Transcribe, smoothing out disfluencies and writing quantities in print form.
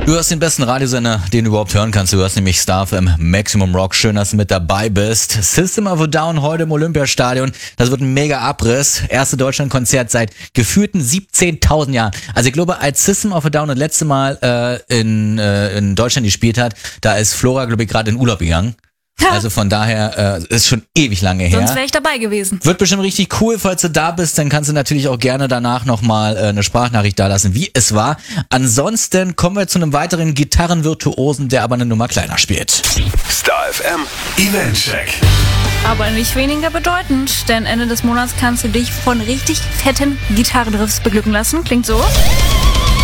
Du hörst den besten Radiosender, den du überhaupt hören kannst. Du hörst nämlich Star FM Maximum Rock. Schön, dass du mit dabei bist. System of a Down heute im Olympiastadion. Das wird ein mega Abriss. Erste Deutschlandkonzert seit geführten 17.000 Jahren. Also ich glaube, als System of a Down das letzte Mal in Deutschland gespielt hat, da ist Flora, glaube ich, gerade in Urlaub gegangen. Also von daher ist schon ewig lange her. Sonst wäre ich dabei gewesen. Wird bestimmt richtig cool, falls du da bist, dann kannst du natürlich auch gerne danach nochmal eine Sprachnachricht da lassen, wie es war. Ansonsten kommen wir zu einem weiteren Gitarrenvirtuosen, der aber eine Nummer kleiner spielt. Star FM Eventcheck. Aber nicht weniger bedeutend, denn Ende des Monats kannst du dich von richtig fetten Gitarrenriffs beglücken lassen. Klingt so.